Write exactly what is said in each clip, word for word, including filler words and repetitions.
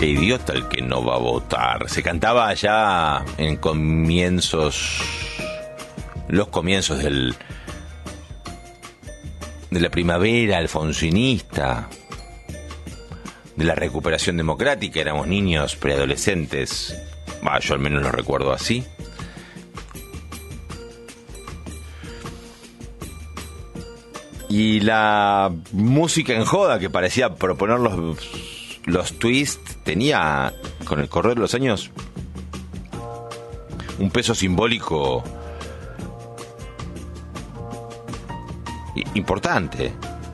Qué idiota el que no va a votar. Se cantaba ya en comienzos, los comienzos del de la primavera alfonsinista, de la recuperación democrática. Éramos niños, preadolescentes. Bah, yo al menos lo recuerdo así. Y la música en joda que parecía proponer los, los twists tenía, con el correr de los años, un peso simbólico importante,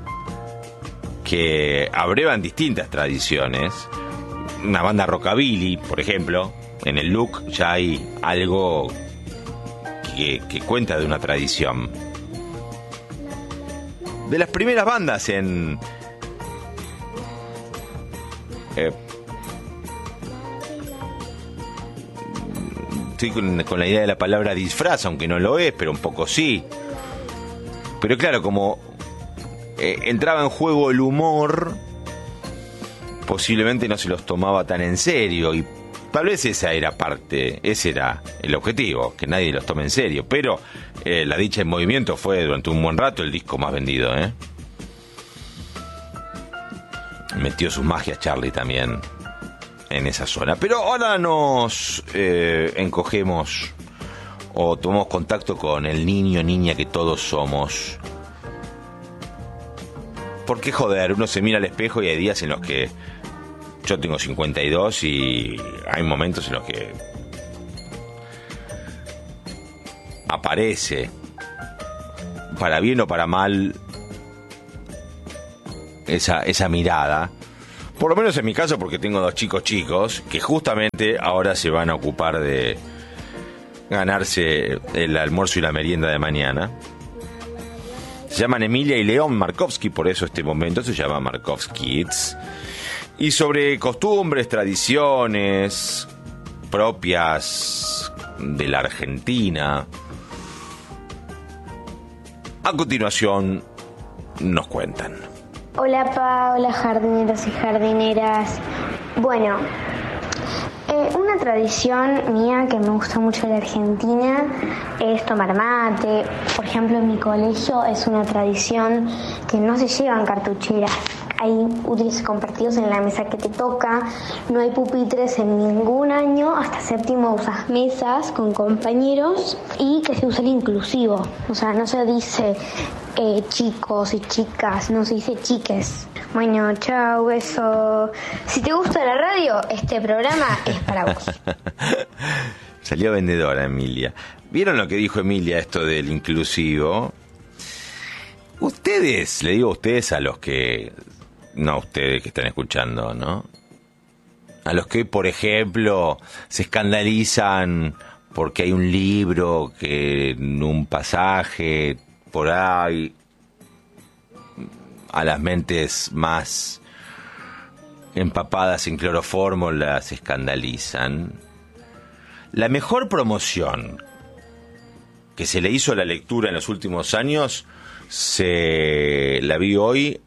que abrevan distintas tradiciones. Una banda rockabilly, por ejemplo, en el look ya hay algo que, que cuenta de una tradición. De las primeras bandas en eh, estoy con, con la idea de la palabra disfraz, aunque no lo es, pero un poco sí. Pero claro, como eh, entraba en juego el humor, posiblemente no se los tomaba tan en serio, y tal vez esa era parte, ese era el objetivo, que nadie los tome en serio. Pero eh, La Dicha en Movimiento fue durante un buen rato el disco más vendido, ¿eh? Metió sus magias Charlie también en esa zona. Pero ahora nos eh, encogemos o tomamos contacto con el niño, niña que todos somos. Porque joder, uno se mira al espejo y hay días en los que yo tengo cincuenta y dos y hay momentos en los que aparece, para bien o para mal, esa, esa mirada. Por lo menos en mi caso, porque tengo dos chicos chicos que justamente ahora se van a ocupar de ganarse el almuerzo y la merienda de mañana. Se llaman Emilia y León Markovsky, por eso este momento se llama Markovsky Kids. Y sobre costumbres, tradiciones propias de la Argentina, a continuación nos cuentan. Hola Pa, hola jardineros y jardineras. Bueno, eh, una tradición mía que me gusta mucho de la Argentina es tomar mate. Por ejemplo, en mi colegio es una tradición que no se llevan cartucheras. Hay útiles compartidos en la mesa que te toca, no hay pupitres en ningún año, hasta séptimo usas mesas con compañeros y que se usa el inclusivo. O sea, no se dice eh, chicos y chicas, no se dice chiques. Bueno, chao, beso. Si te gusta la radio, este programa es para vos. Salió vendedora Emilia. ¿Vieron lo que dijo Emilia, esto del inclusivo? Ustedes, le digo a ustedes, a los que... No a ustedes que están escuchando, ¿no? A los que, por ejemplo, se escandalizan porque hay un libro que en un pasaje por ahí a las mentes más empapadas en cloroformo las escandalizan. La mejor promoción que se le hizo a la lectura en los últimos años se la vi hoy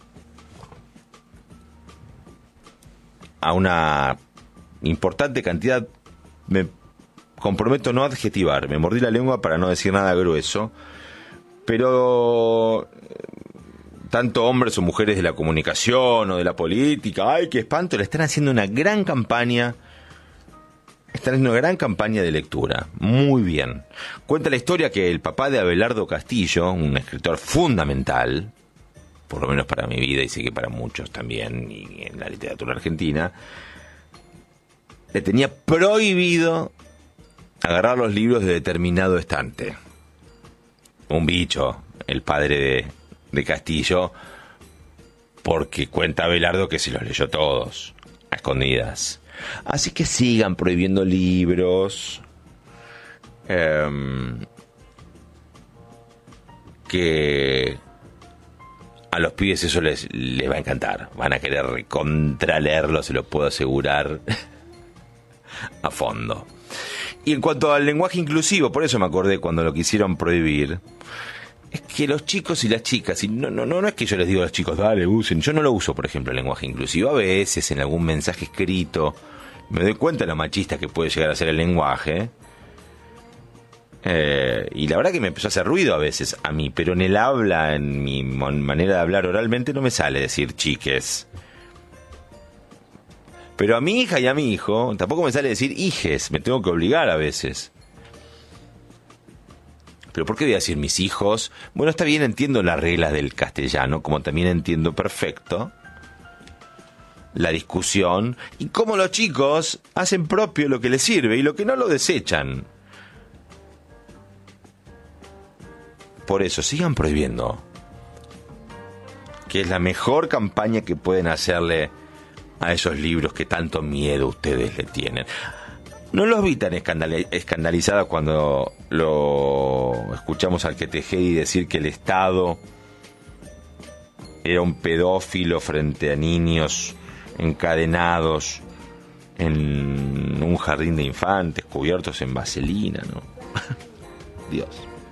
a una importante cantidad. Me comprometo no a adjetivar, me mordí la lengua para no decir nada grueso, pero tanto hombres o mujeres de la comunicación o de la política, ¡ay, qué espanto!, le están haciendo una gran campaña, están haciendo una gran campaña de lectura. Muy bien. Cuenta la historia que el papá de Abelardo Castillo, un escritor fundamental, por lo menos para mi vida y sé que para muchos también, y en la literatura argentina, le tenía prohibido agarrar los libros de determinado estante. Un bicho, el padre de, de Castillo, porque cuenta Abelardo que se los leyó todos, a escondidas. Así que sigan prohibiendo libros, eh, que... a los pibes eso les, les va a encantar. Van a querer contraleerlo, se lo puedo asegurar, a fondo. Y en cuanto al lenguaje inclusivo, por eso me acordé cuando lo quisieron prohibir, es que los chicos y las chicas, y no, no, no, no es que yo les digo a los chicos, dale, usen, yo no lo uso, por ejemplo, el lenguaje inclusivo, a veces en algún mensaje escrito, me doy cuenta de lo machista que puede llegar a ser el lenguaje, eh, y la verdad que me empezó a hacer ruido a veces a mí, pero en el habla, en mi manera de hablar oralmente, no me sale decir chiques. Pero a mi hija y a mi hijo tampoco me sale decir hijes, me tengo que obligar a veces. ¿Pero por qué voy a decir mis hijos? Bueno, está bien, entiendo las reglas del castellano, como también entiendo perfecto la discusión y cómo los chicos hacen propio lo que les sirve y lo que no lo desechan. Por eso, sigan prohibiendo, que es la mejor campaña que pueden hacerle a esos libros que tanto miedo ustedes le tienen. No los vi tan escandal- escandalizados cuando lo escuchamos al Quetejedi decir que el Estado era un pedófilo frente a niños encadenados en un jardín de infantes cubiertos en vaselina, ¿no? Dios.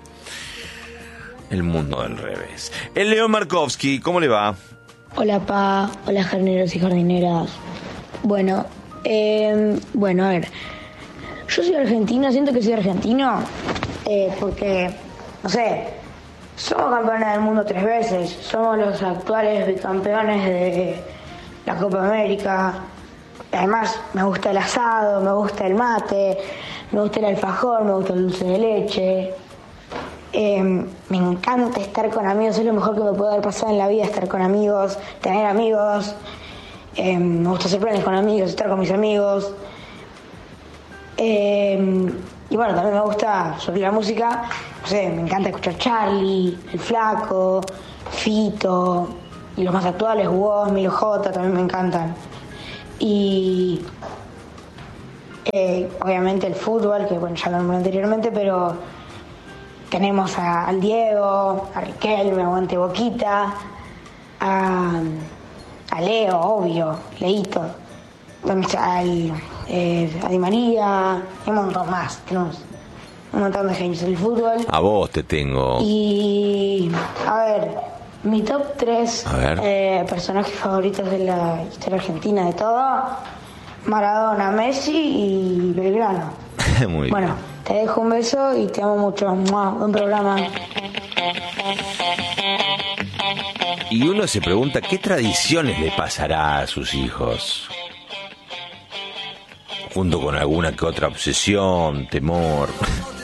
El mundo del revés. El León Markovsky, ¿cómo le va? Hola, pa. Hola, jardineros y jardineras. Bueno, eh, bueno, a ver. Yo soy argentino, siento que soy argentino eh, porque, no sé, somos campeones del mundo tres veces, somos los actuales bicampeones de la Copa América. Además, me gusta el asado, me gusta el mate, me gusta el alfajor, me gusta el dulce de leche. Eh, me encanta estar con amigos, es lo mejor que me puede haber pasado en la vida, estar con amigos, tener amigos. Eh, me gusta hacer planes con amigos, estar con mis amigos. Eh, y bueno, también me gusta sobre la música, no sé, me encanta escuchar Charlie, El Flaco, Fito, y los más actuales, Woz, Milo J, también me encantan. Y eh, obviamente el fútbol, que bueno, ya lo nombré anteriormente, pero tenemos a, al Diego, a Riquelme, aguante Boquita, a, a Leo, obvio, Leito, al, eh, a Di María, y un montón más, tenemos un montón de genios del fútbol. A vos te tengo. Y a ver, mi top tres eh, personajes favoritos de la historia argentina de todo: Maradona, Messi y Belgrano. Muy bien. Bueno, te dejo un beso y te amo mucho. ¡Mua! Buen programa. Y uno se pregunta qué tradiciones le pasará a sus hijos, junto con alguna que otra obsesión, temor.